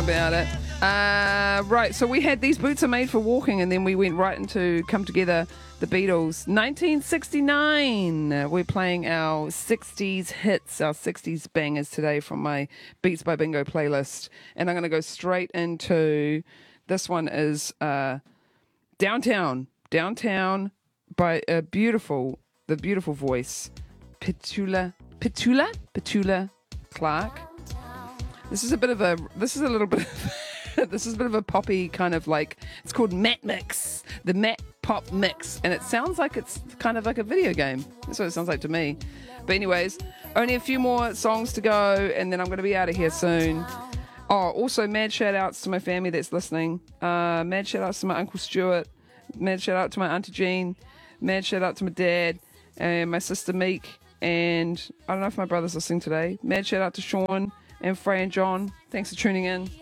About it. Right, so we had These Boots Are Made for Walking, and then we went right into Come Together, the Beatles. 1969. We're playing our 60s hits, our 60s bangers today from my Beats by Bingo playlist. And I'm going to go straight into, this one is Downtown. Downtown by the beautiful voice, Petula Clark. This is a little bit this is a bit of a poppy kind of like, it's called Matt Mix, the Matt Pop Mix, and it sounds like it's kind of like a video game. That's what it sounds like to me. But anyways, only a few more songs to go, and then I'm going to be out of here soon. Oh, also mad shout outs to my family that's listening. Mad shout outs to my Uncle Stuart. Mad shout out to my Auntie Jean. Mad shout out to my dad and my sister Meek. And I don't know if my brother's listening today. Mad shout out to Sean and Frey and John. Thanks for tuning in.